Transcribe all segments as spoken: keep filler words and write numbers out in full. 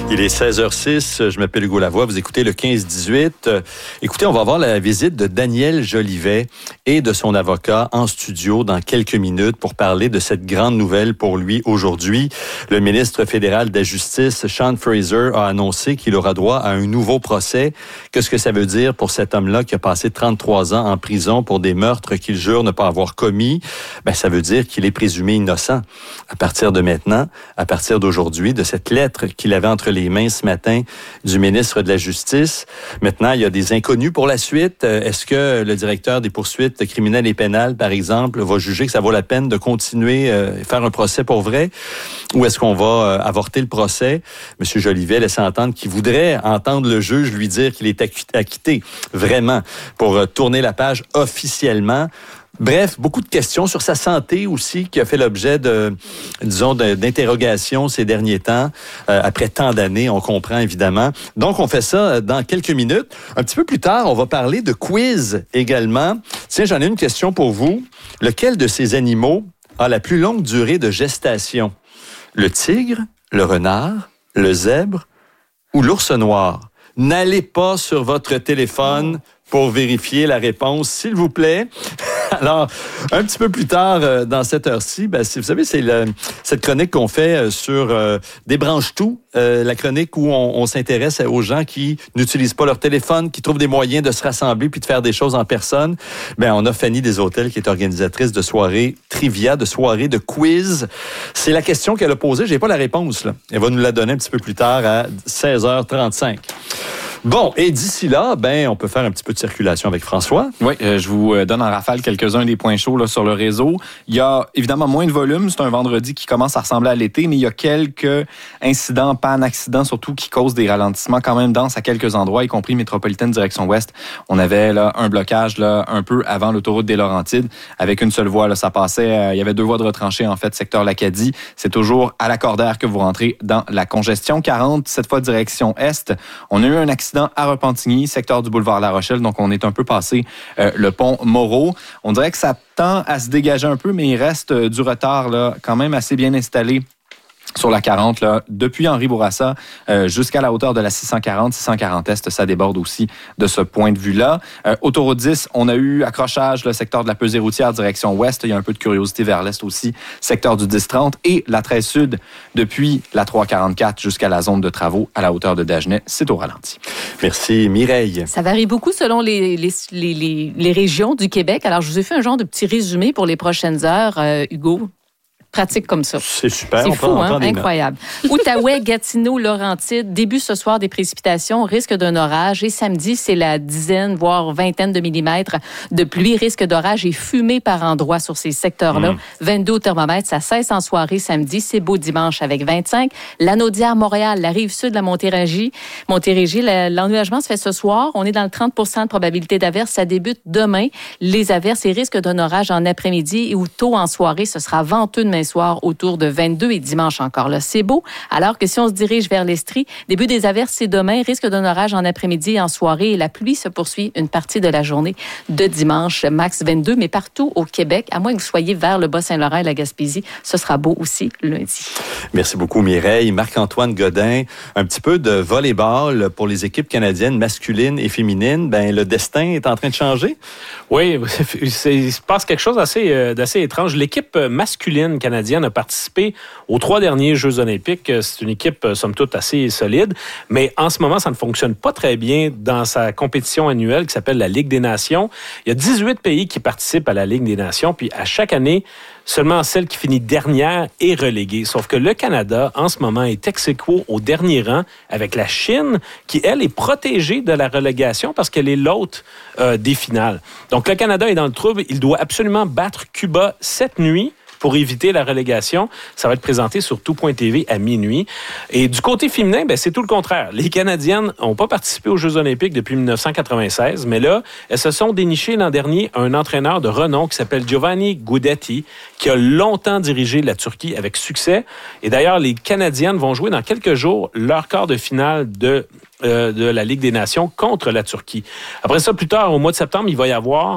Il est seize heures six, je m'appelle Hugo Lavoie, vous écoutez le quinze dix-huit. Écoutez, on va voir la visite de Daniel Jolivet et de son avocat en studio dans quelques minutes pour parler de cette grande nouvelle pour lui aujourd'hui. Le ministre fédéral de la Justice, Sean Fraser, a annoncé qu'il aura droit à un nouveau procès. Qu'est-ce que ça veut dire pour cet homme-là qui a passé trente-trois ans en prison pour des meurtres qu'il jure ne pas avoir commis? Ben, ça veut dire qu'il est présumé innocent à partir de maintenant, à partir d'aujourd'hui, de cette lettre qu'il avait entre les mains ce matin du ministre de la Justice. Maintenant, il y a des inconnus pour la suite. Est-ce que le directeur des poursuites criminelles et pénales, par exemple, va juger que ça vaut la peine de continuer euh, faire un procès pour vrai? Ou est-ce qu'on va euh, avorter le procès? Monsieur Jolivet laisse entendre qu'il voudrait entendre le juge lui dire qu'il est acquitté, vraiment, pour euh, tourner la page officiellement. Bref, beaucoup de questions sur sa santé aussi, qui a fait l'objet de, disons, de, d'interrogations ces derniers temps. Euh, après tant d'années, on comprend évidemment. Donc, on fait ça dans quelques minutes. Un petit peu plus tard, on va parler de quiz également. Tiens, j'en ai une question pour vous. Lequel de ces animaux a la plus longue durée de gestation? Le tigre, le renard, le zèbre ou l'ours noir? N'allez pas sur votre téléphone pour vérifier la réponse, s'il vous plaît. Alors, un petit peu plus tard euh, dans cette heure-ci, ben, c'est, vous savez, c'est le, cette chronique qu'on fait euh, sur euh, Débranche-tout, euh, la chronique où on, on s'intéresse aux gens qui n'utilisent pas leur téléphone, qui trouvent des moyens de se rassembler puis de faire des choses en personne. Ben, on a Fanny Deshôtels qui est organisatrice de soirées trivia, de soirées de quiz. C'est la question qu'elle a posée, j'ai pas la réponse, là. Elle va nous la donner un petit peu plus tard à seize heures trente-cinq. Bon, et d'ici là, ben, on peut faire un petit peu de circulation avec François. Oui, euh, je vous donne en rafale quelques-uns des points chauds là, sur le réseau. Il y a évidemment moins de volume. C'est un vendredi qui commence à ressembler à l'été, mais il y a quelques incidents, pannes, accidents surtout, qui causent des ralentissements quand même denses à quelques endroits, y compris métropolitaine direction ouest. On avait là un blocage là un peu avant l'autoroute des Laurentides avec une seule voie. Là, ça passait, euh, il y avait deux voies de retranchée en fait, secteur l'Acadie. C'est toujours à la Cordaire que vous rentrez dans la congestion. quarante, cette fois direction est. On a eu un accident à Repentigny, secteur du boulevard La Rochelle. Donc, on est un peu passé euh, le pont Moreau. On dirait que ça tend à se dégager un peu, mais il reste euh, du retard là, quand même assez bien installé sur la quarante, là, depuis Henri Bourassa euh, jusqu'à la hauteur de la six cent quarante, six cent quarante Est, ça déborde aussi de ce point de vue-là. Euh, autoroute dix, on a eu accrochage, le secteur de la pesée routière direction ouest. Il y a un peu de curiosité vers l'est aussi, secteur du dix trente. Et la treize sud, depuis la trois cent quarante-quatre jusqu'à la zone de travaux à la hauteur de Dagenais, c'est au ralenti. Merci. Mireille. Ça varie beaucoup selon les, les, les, les, les régions du Québec. Alors, je vous ai fait un genre de petit résumé pour les prochaines heures, euh, Hugo. Pratique comme ça. C'est super. C'est on fou, prend, hein? Incroyable. Outaouais, Gatineau, Laurentides, début ce soir des précipitations, risque d'un orage. Et samedi, c'est la dizaine, voire vingtaine de millimètres de pluie, risque d'orage et fumée par endroits sur ces secteurs-là. Mmh. vingt-deux au thermomètre, ça cesse en soirée samedi. C'est beau dimanche avec vingt-cinq. Lanaudière, Montréal, la rive sud de la Montérégie. Montérégie, l'ennuagement se fait ce soir. On est dans le trente pour cent de probabilité d'averse. Ça débute demain. Les averses et risque d'un orage en après-midi et ou tôt en soirée, ce sera venteux demain soir autour de vingt-deux et dimanche encore. Là, c'est beau. Alors que si on se dirige vers l'Estrie, début des averses, c'est demain. Risque d'un orage en après-midi et en soirée. Et la pluie se poursuit une partie de la journée de dimanche, max vingt-deux. Mais partout au Québec, à moins que vous soyez vers le Bas-Saint-Laurent et la Gaspésie, ce sera beau aussi lundi. Merci beaucoup, Mireille. Marc-Antoine Godin, un petit peu de volley-ball pour les équipes canadiennes masculines et féminines. Ben, le destin est en train de changer? Oui, c'est, il se passe quelque chose d'assez, d'assez étrange. L'équipe masculine canadienne a participé aux trois derniers Jeux olympiques. C'est une équipe, somme toute, assez solide, mais en ce moment, ça ne fonctionne pas très bien dans sa compétition annuelle qui s'appelle la Ligue des Nations. Il y a dix-huit pays qui participent à la Ligue des Nations, puis à chaque année, seulement celle qui finit dernière est reléguée. Sauf que le Canada, en ce moment, est ex aequo au dernier rang avec la Chine, qui, elle, est protégée de la relégation parce qu'elle est l'hôte euh, des finales. Donc, le Canada est dans le trouble. Il doit absolument battre Cuba cette nuit pour éviter la relégation. Ça va être présenté sur tout point t v à minuit. Et du côté féminin, ben, c'est tout le contraire. Les Canadiennes n'ont pas participé aux Jeux olympiques depuis dix-neuf cent quatre-vingt-seize, mais là, elles se sont dénichées l'an dernier un entraîneur de renom qui s'appelle Giovanni Guidetti, qui a longtemps dirigé la Turquie avec succès. Et d'ailleurs, les Canadiennes vont jouer dans quelques jours leur quart de finale de, euh, de la Ligue des Nations contre la Turquie. Après ça, plus tard, au mois de septembre, il va y avoir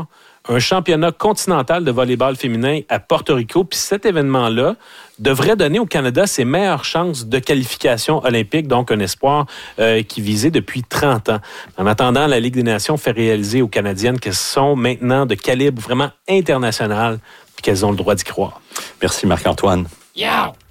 un championnat continental de volleyball féminin à Porto Rico. Puis cet événement-là devrait donner au Canada ses meilleures chances de qualification olympique, donc un espoir euh, qui visait depuis trente ans. En attendant, la Ligue des Nations fait réaliser aux Canadiennes qu'elles sont maintenant de calibre vraiment international et qu'elles ont le droit d'y croire. Merci Marc-Antoine. Yeah!